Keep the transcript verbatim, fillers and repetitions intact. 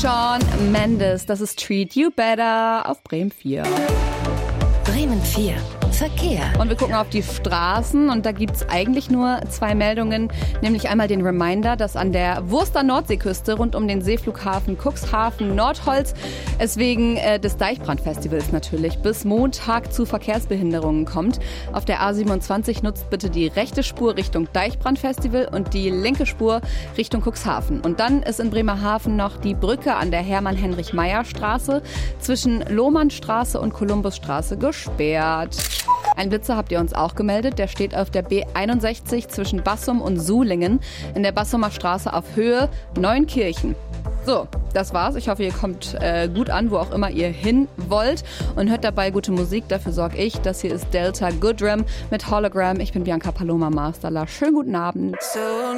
Shawn Mendes, das ist Treat You Better auf Bremen vier. Bremen vier. Verkehr. Und wir gucken auf die Straßen und da gibt es eigentlich nur zwei Meldungen, nämlich einmal den Reminder, dass an der Wurster Nordseeküste rund um den Seeflughafen Cuxhaven Nordholz es wegen äh, des Deichbrandfestivals natürlich bis Montag zu Verkehrsbehinderungen kommt. Auf der A siebenundzwanzig nutzt bitte die rechte Spur Richtung Deichbrandfestival und die linke Spur Richtung Cuxhaven. Und dann ist in Bremerhaven noch die Brücke an der Hermann-Heinrich-Meyer-Straße zwischen Lohmannstraße und Kolumbusstraße gesperrt. Ein Blitzer habt ihr uns auch gemeldet, der steht auf der B einundsechzig zwischen Bassum und Sulingen in der Bassumer Straße auf Höhe Neunkirchen. So, das war's. Ich hoffe, ihr kommt äh, gut an, wo auch immer ihr hin wollt und hört dabei gute Musik. Dafür sorge ich. Das hier ist Delta Goodrem mit Hologram. Ich bin Bianca Paloma Masterler. Schönen guten Abend. So